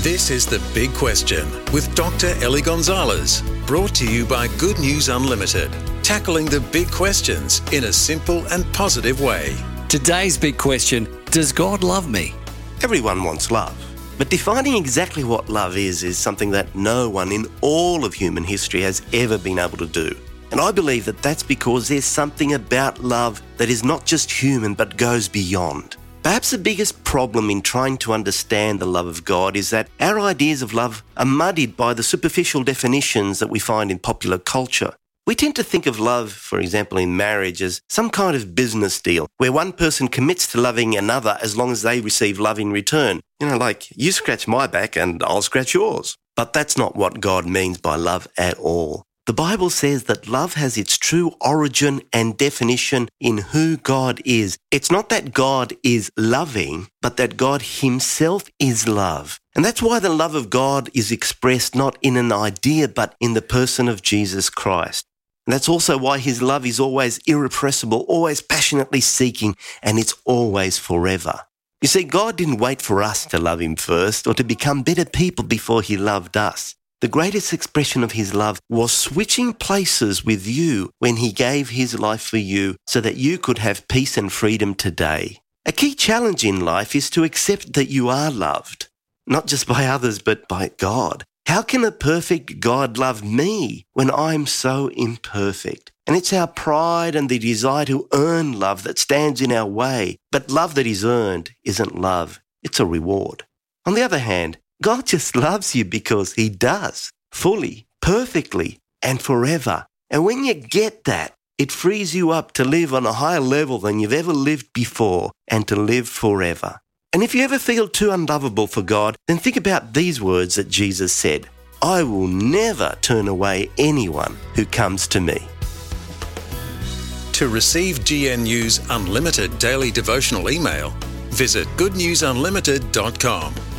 This is The Big Question with Dr. Ellie Gonzalez, brought to you by Good News Unlimited, tackling the big questions in a simple and positive way. Today's big question, does God love me? Everyone wants love, but defining exactly what love is something that no one in all of human history has ever been able to do. And I believe that that's because there's something about love that is not just human but goes beyond. Perhaps the biggest problem in trying to understand the love of God is that our ideas of love are muddied by the superficial definitions that we find in popular culture. We tend to think of love, for example, in marriage as some kind of business deal where one person commits to loving another as long as they receive love in return. Like you scratch my back and I'll scratch yours. But that's not what God means by love at all. The Bible says that love has its true origin and definition in who God is. It's not that God is loving, but that God himself is love. And that's why the love of God is expressed not in an idea, but in the person of Jesus Christ. And that's also why his love is always irrepressible, always passionately seeking, and it's always forever. You see, God didn't wait for us to love him first or to become better people before he loved us. The greatest expression of his love was switching places with you when he gave his life for you so that you could have peace and freedom today. A key challenge in life is to accept that you are loved, not just by others, but by God. How can a perfect God love me when I'm so imperfect? And it's our pride and the desire to earn love that stands in our way. But love that is earned isn't love, it's a reward. On the other hand, God just loves you because he does, fully, perfectly, and forever. And when you get that, it frees you up to live on a higher level than you've ever lived before and to live forever. And if you ever feel too unlovable for God, then think about these words that Jesus said, "I will never turn away anyone who comes to me." To receive GNU's unlimited daily devotional email, visit goodnewsunlimited.com.